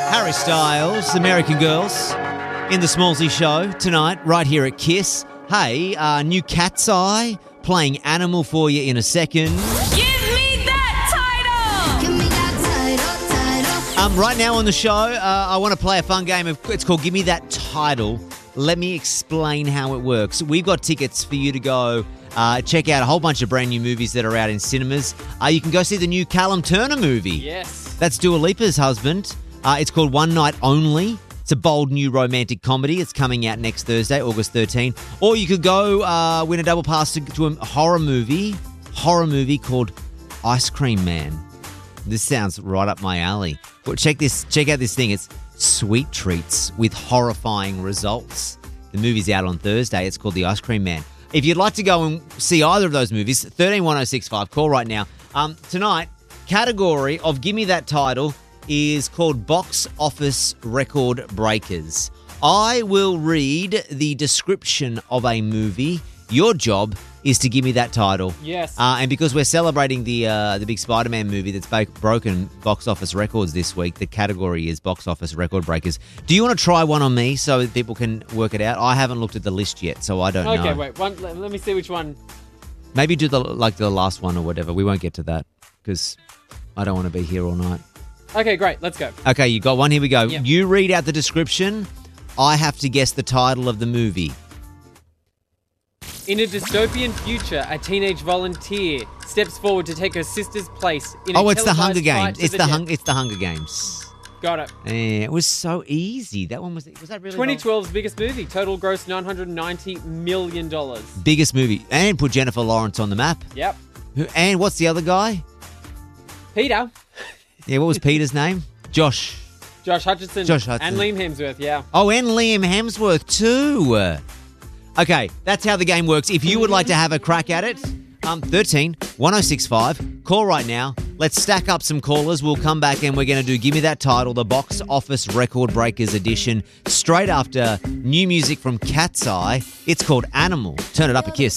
Harry Styles, American Girls, in the Smallsy Show tonight, right here at KISS. Hey, new Cat's Eye, playing Animal for you in a second. Give me that title! Give me that title. Right now on the show, I want to play a fun game. It's called Give Me That Title. Let me explain how it works. We've got tickets for you to go check out a whole bunch of brand new movies that are out in cinemas. You can go see the new Callum Turner movie. Yes. That's Dua Lipa's husband. It's called One Night Only. It's a bold new romantic comedy. It's coming out next Thursday, August 13. Or you could go win a double pass to a horror movie called Ice Cream Man. This sounds right up my alley. But check out this thing. It's sweet treats with horrifying results. The movie's out on Thursday. It's called The Ice Cream Man. If you'd like to go and see either of those movies, 131065, call right now. Tonight, category of Give Me That Title is called Box Office Record Breakers. I will read the description of a movie. Your job is to give me that title. Yes. And because we're celebrating the big Spider-Man movie that's broken box office records this week, the category is Box Office Record Breakers. Do you want to try one on me so that people can work it out? I haven't looked at the list yet, so I don't know. Okay, wait. Let me see which one. Maybe do the last one or whatever. We won't get to that because I don't want to be here all night. Okay, great. Let's go. Okay, you got one. Here we go. Yep. You read out the description. I have to guess the title of the movie. In a dystopian future, a teenage volunteer steps forward to take her sister's place in a It's the televised Hunger fight Games. to It's the the death. It's the Hunger Games. Got it. Yeah, it was so easy. That one was that really 2012's biggest movie. Total gross $990 million. biggest movie, and put Jennifer Lawrence on the map. Yep. And what's the other guy? Peter. Yeah, what was Peter's name? Josh Hutcherson. Hutcherson. And Liam Hemsworth, yeah. Oh, and Liam Hemsworth too. Okay, that's how the game works. If you would like to have a crack at it, 13 1065. Call right now. Let's stack up some callers. We'll come back and we're going to do Give Me That Title, the Box Office Record Breakers edition, straight after new music from Cat's Eye. It's called Animal. Turn it up a kiss.